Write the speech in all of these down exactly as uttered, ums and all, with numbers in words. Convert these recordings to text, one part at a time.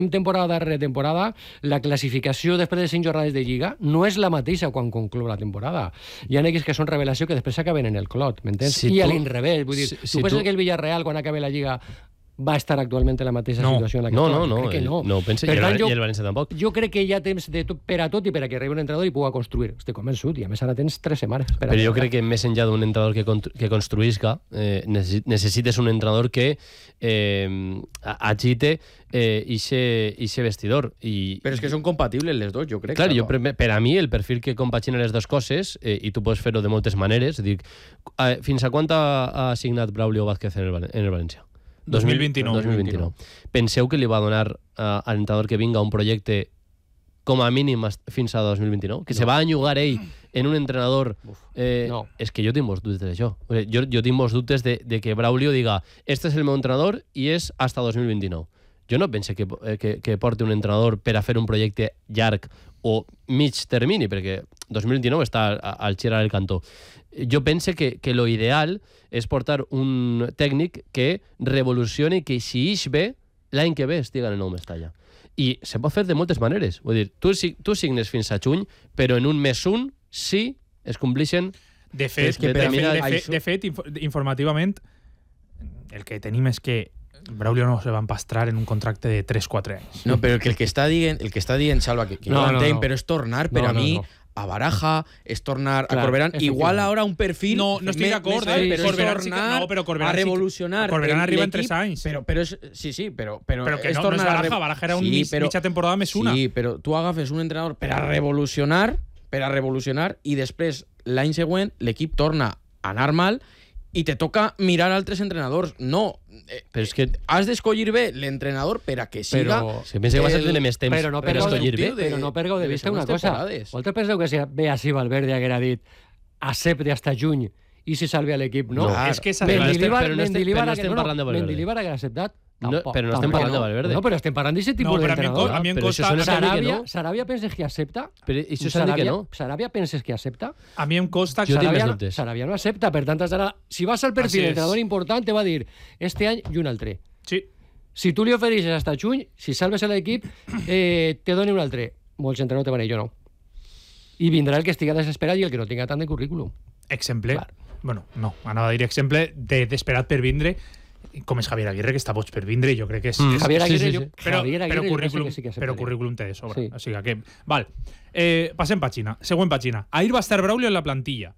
temporada darrere temporada, la classificació després de cinc jornades de Lliga no és la mateixa quan conclou la temporada. Hi ha equips que són revelació que després s'acaben en el clot, m'entens? Si I tu, a l'inrevés, vull dir, si, tu si penses tu... que el Villarreal, quan acabi la Lliga, va estar actualment en la mateixa no, situació en la que no, està? no, no, crec que no. no ho penso, per i, tant, el, jo, i el València tampoc. Jo crec que hi ha temps de tot, per a tot i per a que arribi un entrenador i pugui construir. Estic convençut, i a més ara tens tres setmanes. Per Però jo crec que més enllà d'un entrenador que, que construïsca, eh, necessites un entrenador que eh, agite eh, ixe, ixe vestidor. I, però és que són compatibles les dos, jo crec. Clar, jo, per, per a mi, el perfil que compagina les dues coses, eh, i tu pots fer-ho de moltes maneres, dic, eh, fins a quan ha assignat Braulio Vázquez en el, en el València? dos mil vint-i-nou. dos mil vint-i-nou. Penseu que li va donar uh, a l'entrenador que vinga un projecte com a mínim fins a dos mil vint-i-nou? Que no. Se va anyugar ell en un entrenador... Eh, no. És que jo tinc molts dubtes d'això. Jo, jo tinc molts dubtes de, de que Braulio diga este és el meu entrenador i és hasta dos mil vint-i-nou. Jo no pense que, que, que porti un entrenador per a fer un projecte llarg o mig termini, perquè dos mil vint-i-nou està al girar el cantó. Jo pense que, que lo ideal és portar un tècnic que revolucioni, que si ix bé, l'any que ve estiga en el nou Mestalla. I se pot fer de moltes maneres. Vull dir, tu, tu signes fins a juny, però en un mes un sí es complixen... De fet, de, de, de, de, fet, de fet informativament, el que tenim és que Braulio no se va empastrar en un contracte de tres quatre anys. No, però que el que està dient, el que està dient Salva, que, que no, no entenc, no, no. però és tornar, per no, a mi... No, no. a Baraja, es tornar claro, a Corberán, igual ahora un perfil... No, no estic d'acord, eh? Pero Corberán es tornar no, però Corberán a revolucionar... Corberán arriba en tres anys. Però, però és, sí, sí, però... Però, però que no, no és Baraja, Baraja era un sí, però, mitja temporada més una. Sí, però tu agafes un entrenador per a revolucionar, per a revolucionar, i després, l'any següent, l'equip torna a anar mal i te toca mirar altres entrenadors. No, eh, però és que has d'escollir bé l'entrenador per a que siga... Però, si pensa que vas a tenir més temps però no per escollir bé. Però no perdeu de vista una cosa. Vosaltres penseu que si ve així Valverde haguera dit accepte hasta juny i si salve a l'equip, no? No, és que Mendilibar no estem parlant de Valverde. Mendilibar haguera acceptat. No, però no estem parlant de Valverde. No, però estem parlant d'aquest tipus no, d'entrenador. A mi em costa... Saràbia, Saràbia penses que accepta? Però això s'ha dit que no. Saràbia penses que accepta? A mi em costa... Jo tinc més no, dubtes. Saràbia no accepta, per tant, si vas al perfil d'entrenador important, te va dir este any i un altre. Sí. Si tu li ofereixes hasta juny, si salves a l'equip, eh, te doni un altre. Molts entrenadors te van dir, jo no. I vindrà el que estiga desesperat i el que no tinga tant de currículum. Exemple, Clar. bueno, no, anava a dir exemple de desesperat per vindre, com és Javier Aguirre, que està boig per vindre, jo crec que és... Mm. és Javier Aguirre, sí, sí, sí. Però, Javier Aguirre però, currículum, sí que però currículum té de sobre. Sí. O sigui que... Val. Eh, passem pàgina. Següent pàgina. Ahir va estar Braulio en la plantilla.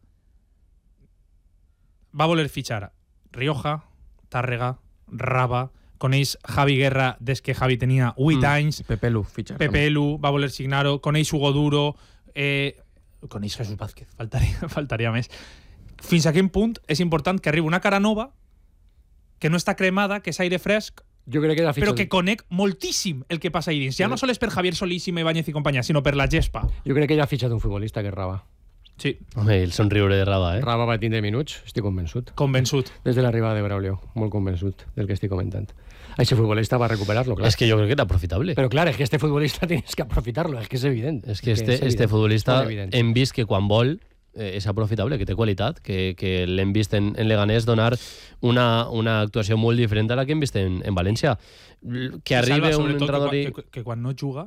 Va voler fitxar Rioja, Tàrrega, Raba, coneix Javi Guerra des que Javi tenia vuit mm. anys. Pepelu, fitxar. Pepelu, va voler signar-ho. Coneix Hugo Duro. Eh, coneix Jesús Vázquez. Faltaria, faltaria més. Fins a quin punt és important que arribi una cara nova, que no està cremada, que és aire fresc, jo crec que però que conec moltíssim el que passa ahí dins. Ja no sols per Javier Solís i Ibáñez i companyia, sinó per la gespa. Jo crec que ja ha fitxat un futbolista, que és Raba. Sí. Home, el somriure de Raba, eh? Raba va tindre minuts, estic convençut. Convençut. Des de l'arribada de Braulio, molt convençut del que estic comentant. Aquest futbolista va recuperar-lo, clar. És que jo crec que era aprofitable. Però clar, és que este futbolista tienes que aprofitar-lo, és que és evident. És que este, que és este futbolista hem vist que quan vol eh, és aprofitable, que té qualitat, que, que l'hem vist en, en Leganés donar una, una actuació molt diferent a la que hem vist en, en València. Que arribi un entrenador... Que, que, que quan no juga,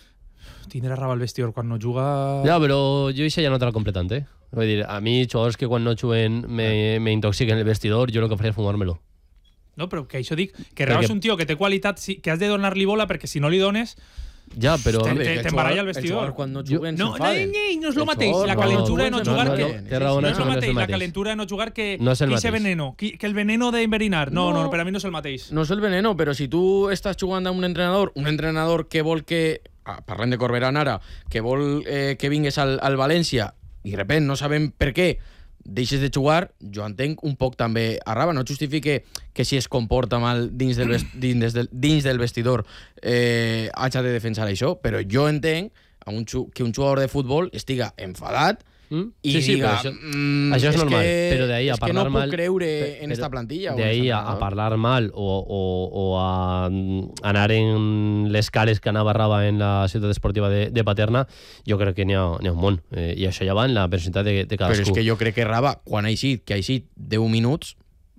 tindrà Raba al vestidor quan no juga... Ja, però jo això ja no te la completant, eh? Vull dir, a mi, jugadors que quan no juguen me, me intoxiquen el vestidor, jo el que faria és fumar-me-lo. No, però que això dic, que Raba és un tio que té qualitat, que has de donar-li bola, perquè si no li dones... Ja, però... T'embaralla el vestidor. Quan no juguen no, no, no és el mateix. La calentura de no jugar... No és el mateix. La calentura de no jugar que ese veneno. Que el veneno d'enverinar. No, no, per a mi no és el mateix. No és el veneno, però si tu estàs jugant amb un entrenador, un entrenador que vol que... Parlem de Corberán ara, que vol que vingues al València i de repent no sabem per què deixes de jugar, jo entenc un poc també a Raba, no justifique que si es comporta mal dins del, vest, dins del, dins del vestidor eh, haja de defensar això, però jo entenc a un, que un jugador de futbol estiga enfadat mm? i sí, sí, diga això, mm, això és, és normal, que, però d'ahí a és parlar que no mal, puc creure per, en esta plantilla. D'ahí a, a parlar mal o, o, o a anar en les cales que anava Raba en la ciutat esportiva de, de Paterna, jo crec que n'hi ha, ha un món. Eh, I això ja va en la personalitat de, de cadascú. Però és que jo crec que Raba, quan ha eixit, que ha eixit deu minuts,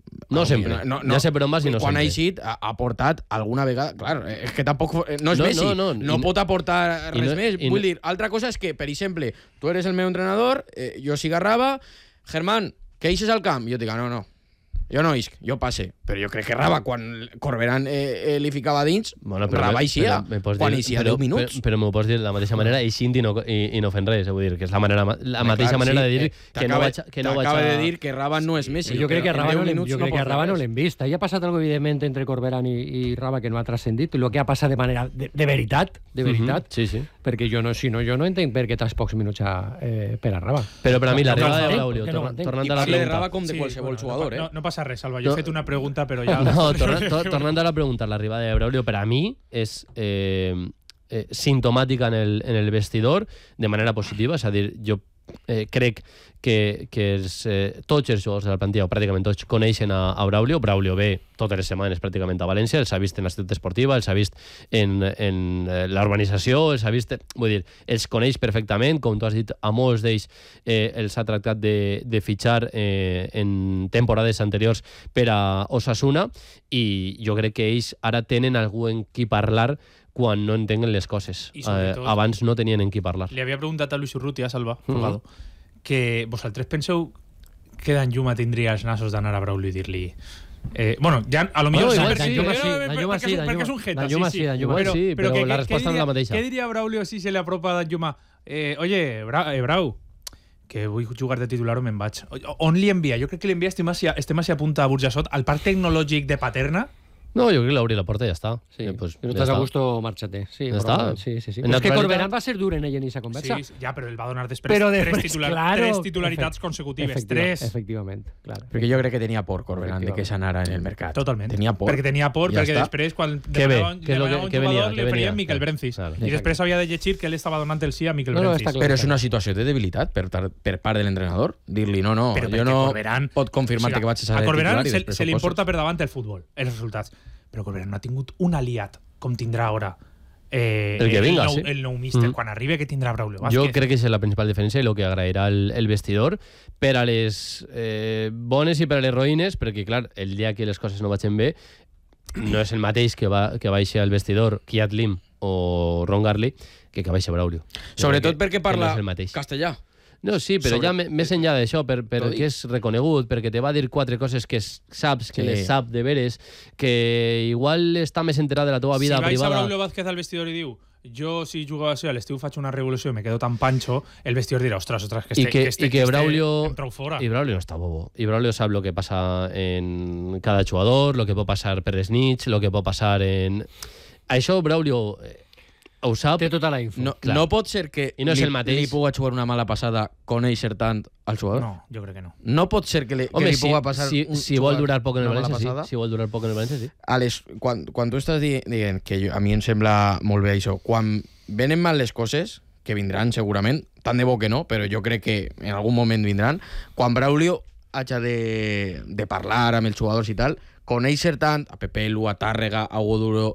No sempre. No, no, ja sé per on vas i no quan sempre. Quan ha eixit, ha, ha portat alguna vegada... Clar, és que tampoc... No és no, Messi, no, no, no i, pot aportar res no, més. Vull no, dir, altra cosa és que, per exemple, tu eres el meu entrenador, eh, jo siga Raba, Germán, que eixes al camp? I jo dic, no, no, jo no isc, jo passe. Però jo crec que Raba, quan Corberán eh, eh, li ficava dins, bueno, però Raba eixia, quan dir, eixia però, deu minuts. Però, però m'ho pots dir de la mateixa manera, eixint i no, i, i no fent res. Vull dir, que és la, manera, la mateixa clar, manera sí, de dir eh, que no vaig, que no vaig a... T'acaba de dir que Raba no és Messi. Jo crec que a Raba, no, minuts, jo crec no que a Raba no l'hem vist. Ahí ha passat algo evident entre Corberán i, i Raba que no ha transcendit, el que ha passat de manera de, de veritat, de veritat, uh -huh. sí, sí. perquè jo no, si no, jo no entenc per què tants pocs minuts a, eh, per a Raba. Però per a mi l'arribada no, de no, Braulio, no, tor no, tornant I a la parle de pregunta... Raba com de sí, qualsevol bueno, jugador, no, eh? No, no passa res, Salva. Jo he fet una pregunta, però ja... No, tornant, to, tornant a la pregunta, l'arribada de Braulio per a mi és eh, eh, simptomàtica en el, en el vestidor de manera positiva, és a dir, jo eh, crec que, que els, eh, tots els jugadors de la plantilla, o pràcticament tots, coneixen a, a Braulio. Braulio ve totes les setmanes pràcticament a València, els ha vist en la ciutat esportiva, els ha vist en, en la urbanització, els ha vist... Vull dir, els coneix perfectament, com tu has dit, a molts d'ells eh, els ha tractat de, de fitxar eh, en temporades anteriors per a Osasuna, i jo crec que ells ara tenen algú en qui parlar quan no entenguen les coses. Eh, abans no tenien en qui parlar. Li havia preguntat a Luis Urrutia, Salva, Folgado, uh -huh. que vosaltres penseu que Dan Lluma tindria els nassos d'anar a Braulio i dir-li... Eh, bueno, ja, a lo millor... Bueno, sí, igual, sí, Dan Lluma eh, sí, eh, Dan perquè Lluma és sí, un- Dan perquè és Lluma- un jeta, Dan Lluma sí, sí, Dan sí. Lluma Igual sí, però que- la que- resposta què no és la diria- mateixa. Què diria Braulio si se li apropa a Dan Lluma? Eh, oye, Bra eh, Brau, que vull jugar de titular o me'n vaig. O- On li envia? Jo crec que li envia estem a, estem a punta a Burjassot, al parc tecnològic de Paterna. No, jo crec que l'obri la porta i ja està. Sí, eh, pues, si no ja estàs a està. gusto, marxa-te. Sí, Ja però- està. Sí, sí, sí. En Però és que naturalitat- Corberán va ser dur en ell en aquesta conversa. Sí, ja, però ell va donar després, Però tres, després, titular, claro, tres titularitats efecti- consecutives. efectiva- Tres. Efectivament, clar. Perquè jo crec que tenia por Corberán de que s'anara en el mercat. Totalment. Tenia por. Perquè tenia por, Ja perquè està. després, quan Què ve? demanaven, Què és lo que- demanaven un què venia? jugador, Què li venia? oferien Miquel Claro, Brencis. claro. I després havia de llegir que ell estava donant el sí a Miquel No, no, Brencis. està clar. Però és una situació de debilitat per, tar- per part de l'entrenador. Dir-li, no, no, Però jo perquè no Corberán- pot confirmar-te O sigui, que vaig a ser a Corberán titular i se, després se li ho importa poses. per davant el futbol, els resultats. Però Corberán no ha tingut un aliat com tindrà ara eh, El que vinga, nou, sí. el nou míster. Mm. Quan arribi, que tindrà Braulio Vázquez. Jo crec que és la principal diferència i el que agrairà el, el vestidor per a les eh, bones i per a les roïnes, perquè, clar, el dia que les coses no vagin bé, no és el mateix que va que baixi al vestidor Kiat Lim o Ron Garli que que baixi Braulio. Jo Sobretot crec que- perquè que no parla és el mateix. castellà. No, sí, però Sobre- ja me- més enllà d'això, per, per T'ho dic. que és reconegut, perquè te va dir quatre coses que es- saps, que Sí. les sap de veres, que igual està més enterat de la teva vida si vais a privada. Braulio Vázquez al vestidor i diu jo si jugava així a l'estiu faig una revolució i me quedo tan pancho, el vestidor dirà ostres, ostres, que I este, que, este, i que este Braulio, em trau fora. i Braulio no està bobo. I Braulio sap el que passa en cada jugador, el que pot passar per les nits, el que pot passar en... Això Braulio eh, ho sap. Té tota la info. No, Clar. no pot ser que I no és li, el mateix. li puga jugar una mala passada conèixer tant al jugador. No, jo crec que no. No pot ser que, li, Home, que li si, puga passar si, un si vol jugador durar poc en el una mala València, passada. sí. Si vol durar poc en el València, sí. A les, quan, quan tu estàs di, dient que jo, a mi em sembla molt bé això, quan venen mal les coses, que vindran segurament, tant de bo que no, però jo crec que en algun moment vindran, quan Braulio hagi de, de parlar amb els jugadors i tal, conèixer tant a Pepe Lu, a Tàrrega, a Goduro,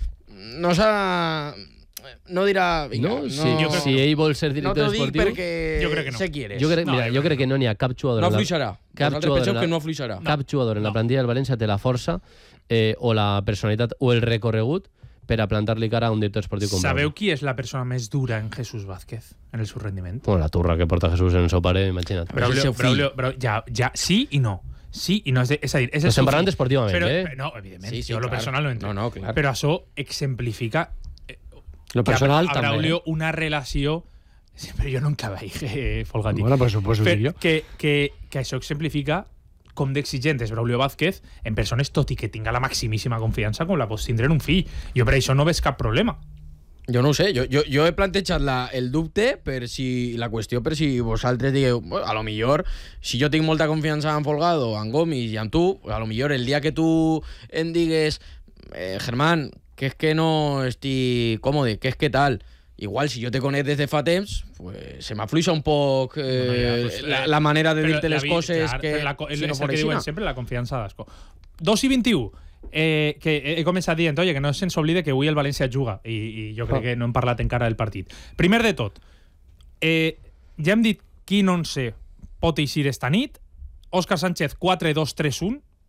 no s'ha... No dirà... Vinga, No, no, si, si ell vol ser no director t'ho dic esportiu... perquè Jo crec que no. sé qui eres. Jo crec, No, mira, jo jo crec crec que no n'hi ha cap jugador... No en la- afluixarà. Cap Vosaltres jugador, penseu en la, que no afluixarà. cap jugador en la No. plantilla del València té la força eh, o la personalitat o el recorregut per a plantar-li cara a un director esportiu com Sabeu Braulio. qui és la persona més dura en Jesús Vázquez en el seu rendiment? Bueno, la turra que porta Jesús en el seu pare, imagina't. Però és el Braulio, seu fill. Braulio, Braulio, ja, ja, sí i no. Sí i no. És, de, és a dir, és el Estem seu parlant fill. esportivament, però, eh? No, evidentment. Sí, sí, jo lo clar. personal no entro. No, no, clar. Però això exemplifica Lo personal que a també. Braulio una relació... Sí, però jo no encava eh, Folgati. Bueno, pues, pues ho Fer- dic jo. que, que, que això exemplifica com d'exigent és Braulio Vázquez en persones, tot i que tinga la maximíssima confiança com la pots tindre en un fill. Jo per això no veig cap problema. Jo no ho sé, jo, jo, jo he plantejat la, el dubte per si la qüestió per si vosaltres digueu, bueno, a lo millor, si jo tinc molta confiança en Folgado, en Gomis i en tu, a lo millor el dia que tu em digues eh, Germán, que és que no estic còmode, que és que tal, igual si jo te conec des de fa temps, pues, se m'afluixa un poc eh, Bueno, ja, pues, la, eh, la manera de Però dir-te la les vi- coses clar, que però la, co- si no és el fos que diuen així. sempre, la confiança d'Asco. dos i vint-i-u, eh, que he començat dient, oye, que no se'ns oblide que avui el València juga, i, i jo crec Oh. que no hem parlat encara del partit. Primer de tot, eh, ja hem dit quin onze pot eixir esta nit, Òscar Sánchez quatre dos tres un,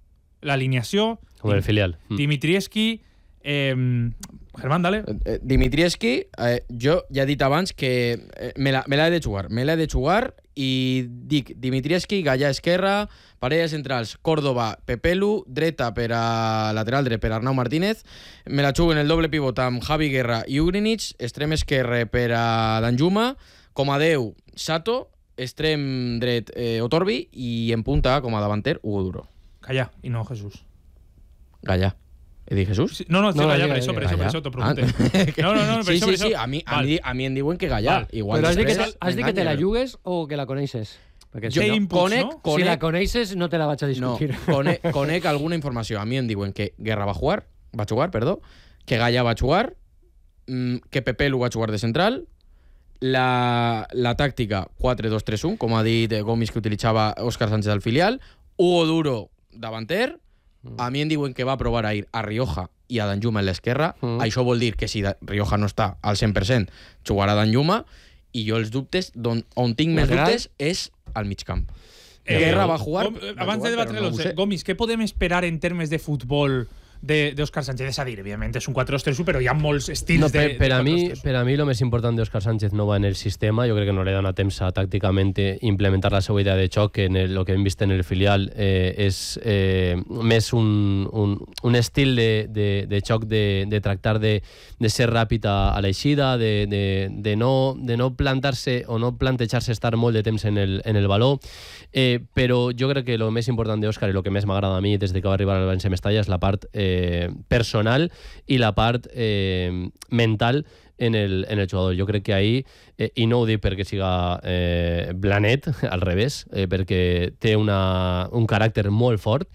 l'alineació. Com el filial. Dimitrievski, eh, Germán, dale. Eh, Dimitrievski, eh, jo ja he dit abans que eh, me l'ha me l'ha de jugar, me l'ha de jugar i dic Dimitrievski, Gallà esquerra, parelles centrals, Córdoba, Pepelu, dreta per a lateral dret per Arnau Martínez, me la jugo en el doble pivot amb Javi Guerra i Ugrinic, extrem esquerre per a Danjuma, com a deu, Sato, extrem dret eh, Otorbi i en punta com a davanter Hugo Duro. Gallà, i no Jesús. Gallà. He dit Jesús? Sí, no, no, sí, No, Gallà, Gallà, per això, per això, per Gallà. això t'ho pregunte. Ah. No, no, no, per sí, això, sí, per sí, això. a mi, a, Val. mi, a mi em diuen que Gallà. Val. Igual Però has dit que, després te, has dit que te la m'enganyen. jugues o que la coneixes? Perquè Té si, no, inputs, conec, no? conec, si la coneixes no te la vaig a no, discutir. conec, conec alguna informació. A mi em diuen que Guerra va jugar, va jugar, perdó, que Gallà va jugar, mmm, que Pepelu va jugar de central, la, la tàctica quatre dos tres un, com ha dit Gomis que utilitzava Òscar Sánchez al filial, Hugo Duro davanter, a mi em diuen que va provar a ir a Rioja i a Danjuma en l'esquerra. Mm. Això vol dir que si Rioja no està al cent per cent, jugarà Danjuma, i jo els dubtes, don, on tinc més Lateral? dubtes és al mig camp. Eh, Guerra va jugar... Gom- va abans jugar, de debatre però no ho l'once, sé. Gomis, què podem esperar en termes de futbol de, de Òscar Sánchez? És a dir, evidentment, és un quatre dos tres u, però hi ha molts estils No, per, de, per, de a mi, quatre dos tres u. per a mi lo més important d'Òscar Sánchez no va en el sistema, jo crec que no li dona temps a tàcticament implementar la seva idea de xoc, que en el, lo que hem vist en el filial eh, és eh, més un, un, un estil de, de, de xoc de, de tractar de, de ser ràpid a, a l'eixida, de, de, de, no, de no plantar-se o no plantejar-se estar molt de temps en el, en el baló, eh, però jo crec que el més important d'Òscar i el que més m'agrada a mi des de que va arribar al València Mestalla és la part eh, personal i la part eh, mental en el, en el jugador. Jo crec que ahí, eh, i no ho dic perquè siga eh, blanet, al revés, eh, perquè té una, un caràcter molt fort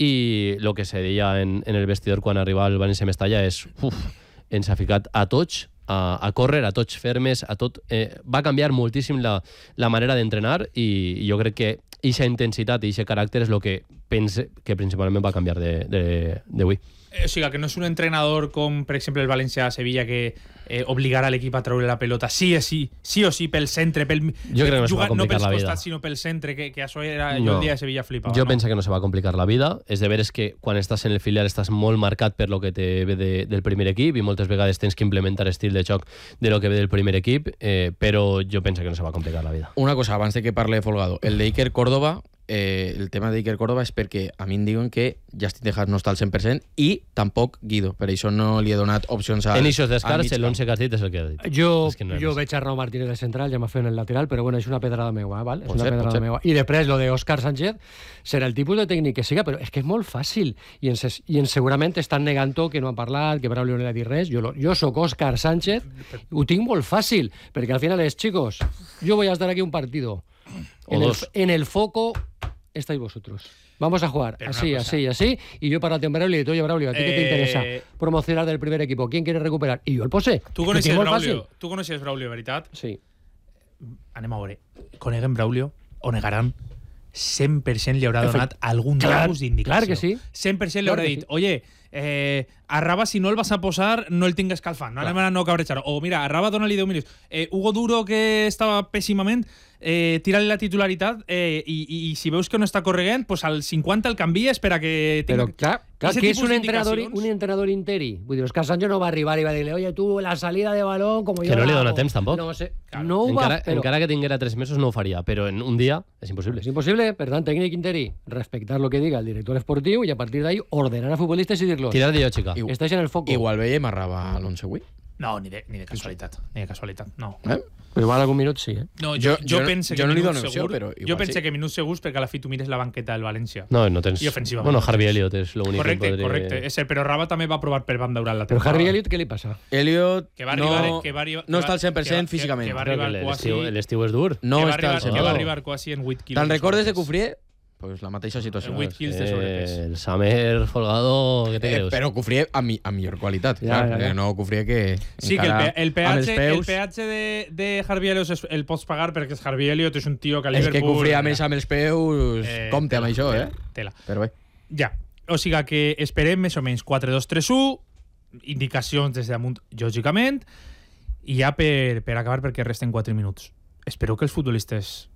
i el que se deia en, en el vestidor quan arriba al València Mestalla és uf, ens ha ficat a tots a, a córrer, a tots fermes, a tot... Eh, va canviar moltíssim la, la manera d'entrenar i, i jo crec que aquesta intensitat i aquest caràcter és el que pense que principalment va canviar d'avui. Eh, o sigui, que no és un entrenador com, per exemple, el València-Sevilla que eh, obligarà l'equip a treure la pelota sí o sí, sí o sí pel centre, pel, Jo crec que no se va jugar, no complicar pels la vida. costats, sinó pel centre, que, que això era... No. Jo el dia de Sevilla flipava. Jo no? penso que no se va complicar la vida. És de veres que quan estàs en el filial estàs molt marcat per lo que te ve de, del primer equip i moltes vegades tens que implementar estil de xoc de lo que ve del primer equip, eh, però jo penso que no se va complicar la vida. Una cosa, abans de que parle de Folgado, el de Iker Córdoba, eh, el tema de Iker Córdoba és perquè a mi em diuen que Justin Tejas no està al cent per cent i tampoc Guido, per això no li he donat opcions al, En eixos al descarts, mig camp. l'onze que has dit és el que has dit. Jo, És que no hi ha jo més. veig a Arnau Martínez de central, ja m'ha fet en el lateral, però bueno, és una pedrada meua, eh, val? És Pot una ser, pot pedrada ser. meua. I després, lo de Òscar Sánchez, serà el tipus de tècnic que siga, però és que és molt fàcil. I, ens, i ens segurament estan negant-ho, que no han parlat, que Braulio no li ha dit res. Jo, lo- jo sóc Òscar Sánchez, ho tinc molt fàcil, perquè al final és, chicos, yo voy a estar aquí un partido. O En el, dos. en el foco estáis vosotros. Vamos a jugar Pero así, una cosa. así, así. Y yo para con Braulio y digo, oye, Braulio, ¿a ti qué te Eh, interesa promocionar del primer equipo? ¿Quién quiere recuperar? Y yo el posé. Tu Ho coneixes tinc molt Braulio, fàcil. tu coneixes Braulio, veritat? Sí. Anem a veure. Coneguen Braulio o negaran cent per cent li haurà Efect- donat algun Clar- tipus d'indicació. clar que sí. cent per cent li Clar haurà que dit, sí. oye, eh, a Raba si no el vas a posar no el tingues calfant, no anem a no cabrechar. O mira, a Raba dona-li deu minuts. Eh, Hugo Duro, que estava pèssimament, eh, tira-li la titularitat eh, i, i, i si veus que no està correguent, pues al cinquanta el canvies per a que... Pero tinga- claro, claro Ese que es tipus un entrenador, d'indicacions. un entrenador interi. Vull dir, Òscar Sánchez no va arribar i va dir-li, oye, tú, la salida de balón, como Que yo no la li dona hago". temps, tampoc. No sé, Claro. no ho va, Encara, però encara que tinguera tres mesos no ho faria, però en un dia és impossible. es imposible, per tant, tècnic interi, respectar lo que diga el director esportiu y a partir de ahí ordenar a futbolistas y decirlos, Tirar de Llochica. Igu- estáis en el foco. Igual veiem a Raba a l'onze avui. No, ni de, ni de casualitat. Ni de casualitat, no. Eh? Però igual algun minut sí, eh? No, jo, Jo- jo, jo- pense jo que no li minuts dono opció, segur, però igual jo pense sí. que minuts segurs perquè a la fi tu mires la banqueta del València. No, no tens... I ofensivament. Bueno, no Harvey tens. Elliott és l'únic Correcte, que podria... correcte. És cert, però Raba també va provar per banda durant la Però temporada. Harvey Elliott, què li passa? Elliot que va arribar, no, que va arribar, no està al cent per cent que va- físicament. que va Crec que arribar quasi, l'estiu l'estiu és dur. no que va està arribar, al cent que per va cent. arribar quasi en vuit quilos. Te'n de recordes de sobrepès. Cufrié? Pues la mateixa situació. En vuit quilos de sobrepès. Eh, el Samer Folgado, què te Eh, creus? però Cufrié a, mi, a millor qualitat. Ja, clar, ja, ja. que no Cufrié que Sí, que el, encara pe el amb peatge, els el peus... peatge de, de Harvey Elliott es- el pots pagar perquè és Harvey Elliott és un tio que a És Liverpool... que Cufrié a més amb els peus... Eh, compte amb tela, això, tela, eh? Tela. Però bé. Ja. O sigui que esperem més o menys quatre dos tres u, indicacions des damunt, lògicament, i ja per, per acabar, perquè resten quatre minuts. Espero que els futbolistes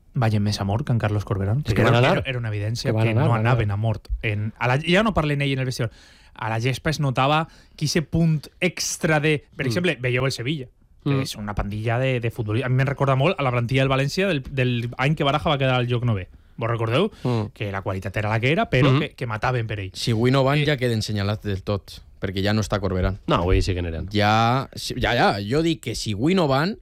vagin més a mort que en Carlos Corberán. És que era, van anar. era, era una evidència Que que, van anar, no van anaven anar. a mort. En, a la, ja no parlen ell en el vestidor. A la gespa es notava que ese punt extra de... Per exemple, veieu el Sevilla. Mm. És una pandilla de, de futbolistes. A mi me'n recorda molt a la plantilla del València del, del any que Baraja va quedar al lloc nové. Vos recordeu? Mm. Que la qualitat era la que era, però Mm. que, que mataven per ell. Si avui no van, ja queden senyalats del tot, perquè ja no està Corberán. No, avui sí que n'eren. Ja, ja, ja, jo dic que si avui no van,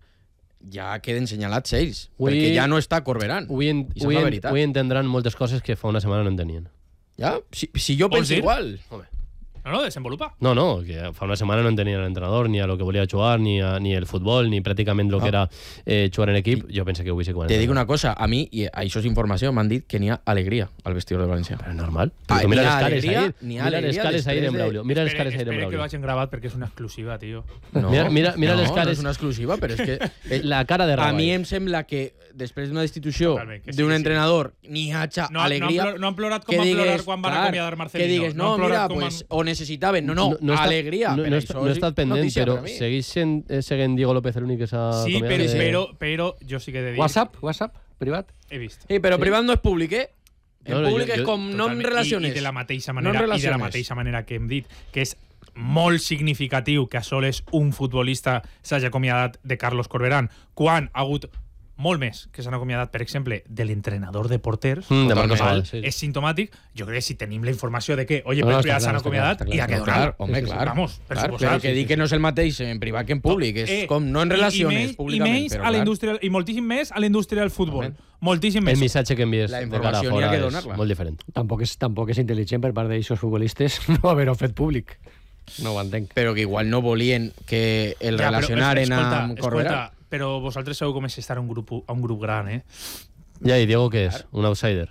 ja queden senyalats ells, Avui- perquè ja no està Corberán. Avui, en, I és avui, la en, veritat. avui entendran moltes coses que fa una setmana no entenien. Ja? Si, si jo Vols penso dir? igual. Home. No, no, desenvolupa. No, no, que fa una setmana no entenien l'entrenador, ni a lo que volia jugar, ni, a, ni el futbol, ni pràcticament lo que era eh, jugar en equip. Jo penso que avui sí que ho han Te dic entès. una cosa, a mi, i això és informació, m'han dit que n'hi ha alegria al vestidor de València. Però normal. Ah, Però tu mira n'hi ha les cares alegria, ahí. n'hi ha Mira les alegria cares ahí després d'en de- Braulio. Mira les Espere, cares ahí d'en espere que Braulio. lo hagin gravat perquè és una exclusiva, tio. No, Mira- mira- mira no, les no cares. és una exclusiva, però és que... eh, La cara de a Rabai. mi em sembla que després d'una destitució Totalment, que sí, d'un que sí. entrenador n'hi haja No, alegria... no, han plor- no han plorat com que van digues, plorar quan van clar, acomiadar Marcelino. Que digues, No no, han plorat mira, com pues, van- o necessitaven, no, no, està- alegria. No, per no, això està, no he és estat pendent, notícia però per a mi. segueix sent, eh, seguint Diego López l'únic que s'ha Sí, acomiadat però, de- però, però jo sí que he de dir... WhatsApp, WhatsApp, privat. He vist. Sí, però privat no és públic, eh? En No, no, públic jo- és jo- com no en Totalment. relaciones. I, I de la mateixa No en manera, i de la relaciones. mateixa manera que hem dit, que és molt significatiu que a soles un futbolista s'hagi acomiadat de Carlos Corberán, quan ha hagut molt més que s'han acomiadat, per exemple, de l'entrenador de porters, Mm, de Totalment. Marcos val? Alves, sí. És simptomàtic. Jo crec que si tenim la informació de que, oye, No, no, per està privat clar, s'han està acomiadat, clar, està i ha clar. que Clar, donar. home, Sí, sí, sí. clar. Vamos, per clar, suposat. però que Sí, dic sí, que no és el mateix en privat que en públic, és Eh, com no en i- relaciones, i menys, públicament. I, menys però a la clar. indústria, i moltíssim més a la indústria del futbol. Totalment. Moltíssim El més. missatge que envies La de cara informació n'hi ha fora que és donar-la. molt diferent. Tampoc és, tampoc és intel·ligent per part d'aixos futbolistes no haver-ho fet públic. No ho entenc. Però que igual no volien que el Ja, però, relacionaren escolta, amb Corberán. escolta, però vosaltres sabeu com és estar a un grup, a un grup gran, eh? Ja, i Diego què és? Un outsider?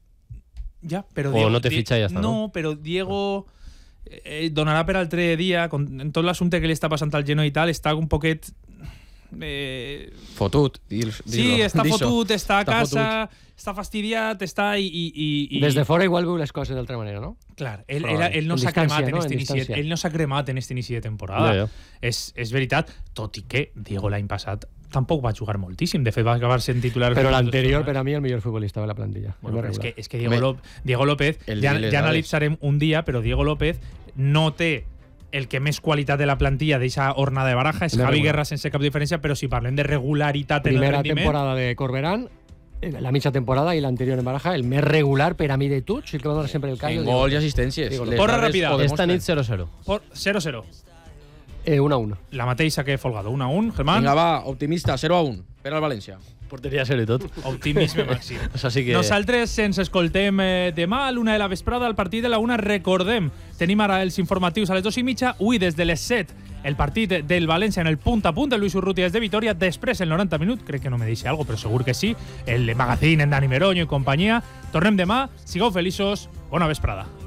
Ja, però O no te fitxa i ja està, no? no? No, però Diego eh, donarà per altre dia, con, en tot l'assumpte que li està passant al genoll i tal, està un poquet... Eh, Fotut. Dir, sí, està dir-ho. fotut, està a Està casa, està fastidiat, està i... i, i, i Des de fora igual veu les coses d'altra manera, no? Clar, ell, ell, Probable. ell no En s'ha distància, cremat en no? este En inici, distància. ell no s'ha cremat en este inici de temporada. Ja, ja. És, és veritat, tot i que Diego l'any passat tampoc va jugar moltíssim. De fet, va acabar sent titular. Però els l'anterior, dos per a mi, el millor futbolista de la plantilla. Bueno, El però és regular. que, és que Diego, Home, López, Diego López, el ja, de les ja dades. analitzarem un dia, però Diego López no té el que més qualitat de la plantilla d'eixa hornada de Baraja, és De Javi regular. Guerra sense cap diferència, però si parlem de regularitat en el Primera rendiment... temporada de Corberán, eh, la mitja temporada i l'anterior en Baraja, el més regular per a mi de tots, el que va donar sempre el callo. En gols i assistències. Digo, Les porra dades ràpida. ho Esta demostren. nit zero cero. Por cero cero. Eh, una a una. La mateixa que Folgado. un a un, Germán. Vinga, va, optimista, zero a un per al València. Porteria zero i tot. Optimisme màxim. Això sí que... Nosaltres ens escoltem eh, demà a l'una de la vesprada al partit de la una. Recordem, tenim ara els informatius a les dos i mitja. Avui, des de les set, el partit del València en el punt a punt. El Luis Urrutia és de Vitoria. Després, el noranta minuts, crec que no me deixa algo, però segur que sí. El magazín en Dani Meroño i companyia. Tornem demà. Sigueu feliços. Bona vesprada.